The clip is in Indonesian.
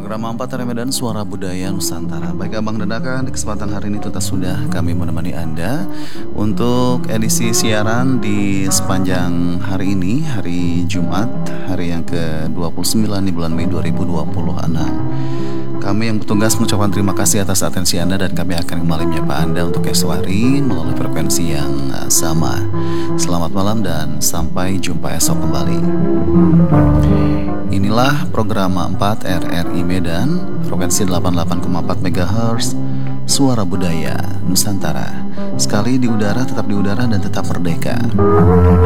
Program 4 Medan Suara Budaya Nusantara. Baik Abang dan Aka, di kesempatan hari ini tuntas sudah kami menemani Anda untuk edisi siaran di sepanjang hari ini, hari Jumat, hari yang ke-29 di bulan Mei 2026. Kami yang bertugas mengucapkan terima kasih atas atensi Anda dan kami akan kembali menyapa Anda untuk esok hari melalui frekuensi yang sama. Selamat malam dan sampai jumpa esok kembali. Inilah program 4 RRI Medan, frekuensi 88,4 MHz, Suara Budaya Nusantara. Sekali di udara, tetap di udara dan tetap merdeka.